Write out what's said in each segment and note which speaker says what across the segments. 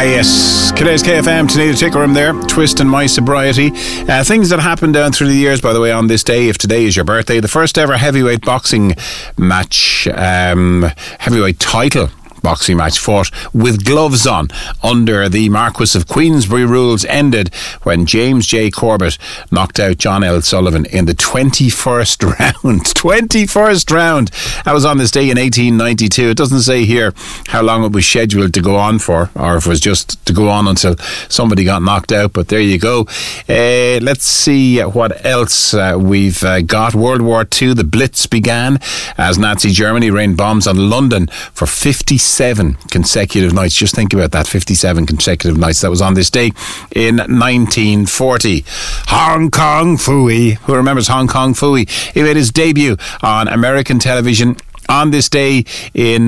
Speaker 1: Yes, today's KFM, Tanita Tickerum there, Twist and My Sobriety. Things that happened down through the years, by the way, on this day, if today is your birthday. The first ever heavyweight boxing match, heavyweight title boxing match fought with gloves on under the Marquess of Queensberry rules ended when James J. Corbett knocked out John L. Sullivan in the 21st round. 21st round. That was on this day in 1892. It doesn't say here how long it was scheduled to go on for, or if it was just to go on until somebody got knocked out, but there you go. Let's see what else we've got. World War II, the Blitz began as Nazi Germany rained bombs on London for 57 consecutive nights. Just think about that, 57 consecutive nights. That was on this day in 1940. Hong Kong Phooey. Who remembers Hong Kong Phooey? He made his debut on American television on this day in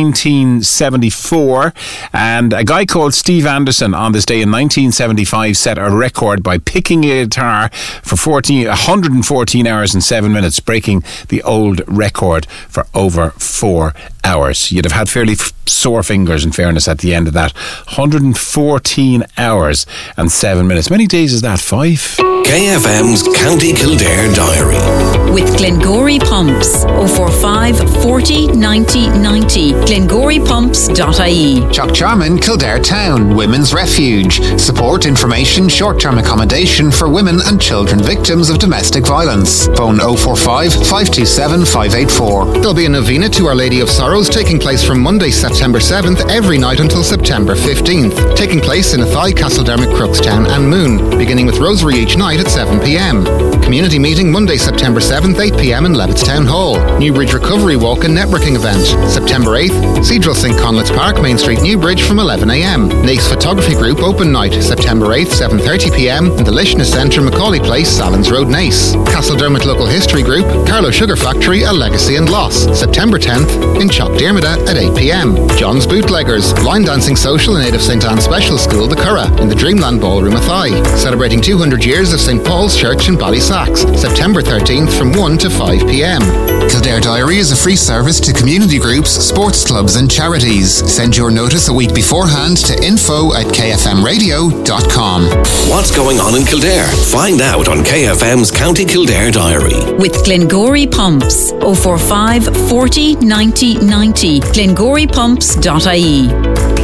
Speaker 1: 1974, and a guy called Steve Anderson on this day in 1975 set a record by picking a guitar for 114 hours and 7 minutes, breaking the old record for over 4 hours. You'd have had fairly sore fingers, in fairness, at the end of that. 114 hours and 7 minutes. Many days is that? 5?
Speaker 2: KFM's County Kildare Diary
Speaker 3: with Glengory Pumps. 045 40 90 90. GlengoryPumps.ie.
Speaker 4: Chuck Charman, Kildare Town, Women's Refuge. Support, information, short-term accommodation for women and children victims of domestic violence. Phone 045 527 584.
Speaker 5: There'll be a novena to Our Lady of Sorrows taking place from Monday, September 7th, every night until September 15th. Taking place in Athy, Castledermot, Crookstown and Moon, beginning with Rosary each night at 7pm. Community meeting Monday, September 7th, 8pm in Levittstown Hall. Newbridge Recovery Walk and Networking event. September 8th, Cathedral St. Conleth's Park, Main Street, Newbridge from 11am. NACE Photography Group Open Night, September 8th, 7:30pm in the Lishness Centre, Macaulay Place, Salins Road, Nace. Castledermot Local History Group, Carlow Sugar Factory, A Legacy and Loss, September 10th in Chalkdearmada at 8pm. John's Bootleggers, Line Dancing Social in aid of St. Anne's Special School, The Curragh, in the Dreamland Ballroom Athy. Celebrating 200 years of St. Paul's Church in Ballysacks, September 13th from 1 to 5pm.
Speaker 4: Kildare Diary is a free service to community groups, sports clubs and charities. Send your notice a week beforehand to info@kfmradio.com.
Speaker 2: What's going on in Kildare? Find out on KFM's County Kildare Diary
Speaker 3: with Glengory Pumps. 045 40 90 90. GlengoryPumps.ie.